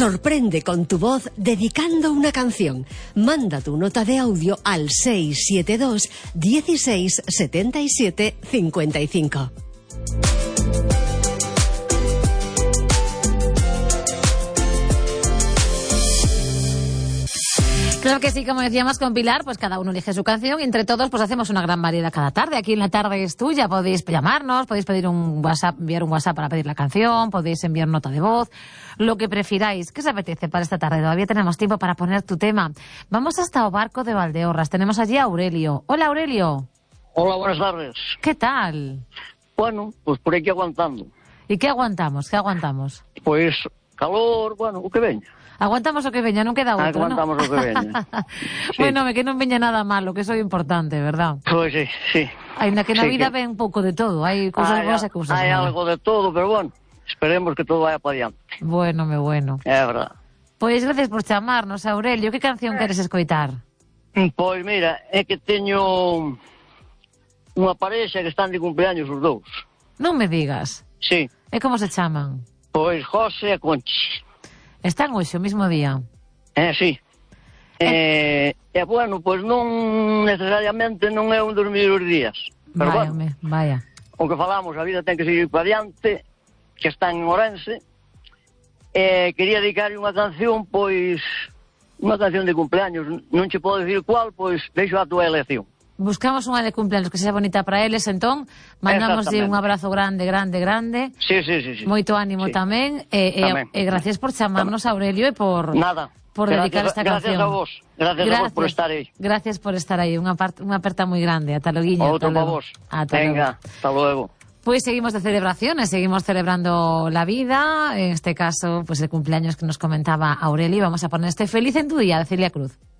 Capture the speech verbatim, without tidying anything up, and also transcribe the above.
Sorprende con tu voz dedicando una canción. Manda tu nota de audio al seis siete dos, dieciséis, setenta y siete, cincuenta y cinco. Claro que sí, como decíamos con Pilar, pues cada uno elige su canción y entre todos pues hacemos una gran variedad cada tarde. Aquí en La Tarde es Tuya, podéis llamarnos, podéis pedir un WhatsApp, enviar un WhatsApp para pedir la canción, podéis enviar nota de voz, lo que prefiráis. ¿Qué os apetece para esta tarde? Todavía tenemos tiempo para poner tu tema. Vamos hasta Obarco de Valdeorras, tenemos allí a Aurelio. Hola, Aurelio. Hola, buenas tardes. ¿Qué tal? Bueno, pues por aquí aguantando. ¿Y qué aguantamos? ¿Qué aguantamos? Pues calor, bueno, o que veña. Aguantamos o que veña, non queda outro, Aguantamos ¿no? o que veña. Sí. Bueno, que non veña nada malo, que eso é importante, verdad? Pois sí, sí. Ainda que na Sí, vida que... ven un pouco de todo, hai cousas hai, boas e cousas hai malas. algo de todo, pero bueno, esperemos que todo vaya para diante. Bueno, me bueno. É verdad. Pois gracias por chamarnos, Aurelio. Que canción queres escoitar? Pois mira, é que teño unha parexa que están de cumpleaños os dous. Non me digas. Sí. E como se chaman? Pois José e Conchi. Están hoxe o mismo día? É, sí. E, e bueno, pois non necesariamente non é un dos mellores días. Pero Vaya, bueno, me, vaya. o que falamos, a vida ten que seguir para diante, que está en Ourense. E quería dedicar unha canción, pois, unha canción de cumpleaños. Non che podo dicir cual, pois deixo a tua elección. Buscamos unha de cumpleaños que sexa bonita para eles, entón, mandamoslle un abrazo grande, grande, grande. Sí, sí, sí, sí. Moito ánimo sí. tamén. E, tamén. e, e gracias por chamarnos, Aurelio, e por... Nada. por gracias, dedicar esta gracias canción. A vos. Gracias, gracias a vos por estar aí. Gracias por estar aí. Unha, part, unha aperta moi grande. Ata loguiño. Outro para vos. Ata Venga, luego. hasta luego. Pues seguimos de celebraciones, seguimos celebrando la vida, en este caso, pues el cumpleaños que nos comentaba Aurelio. Vamos a poner este Feliz en tu día de Celia Cruz.